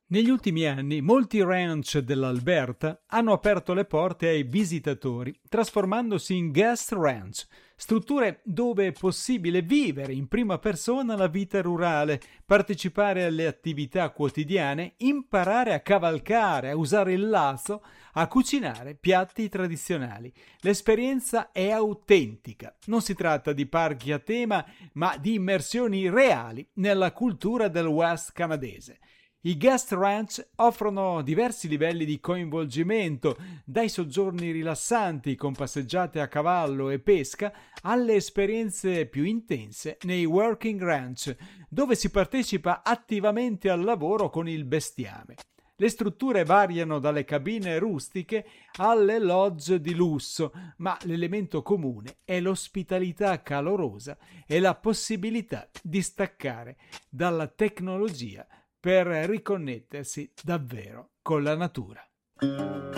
Negli ultimi anni molti ranch dell'Alberta hanno aperto le porte ai visitatori, trasformandosi in guest ranch, strutture dove è possibile vivere in prima persona la vita rurale, partecipare alle attività quotidiane, imparare a cavalcare, a usare il lasso, a cucinare piatti tradizionali. L'esperienza è autentica. Non si tratta di parchi a tema, ma di immersioni reali nella cultura del West canadese. I guest ranch offrono diversi livelli di coinvolgimento, dai soggiorni rilassanti con passeggiate a cavallo e pesca alle esperienze più intense nei working ranch, dove si partecipa attivamente al lavoro con il bestiame. Le strutture variano dalle cabine rustiche alle lodge di lusso, ma l'elemento comune è l'ospitalità calorosa e la possibilità di staccare dalla tecnologia per riconnettersi davvero con la natura.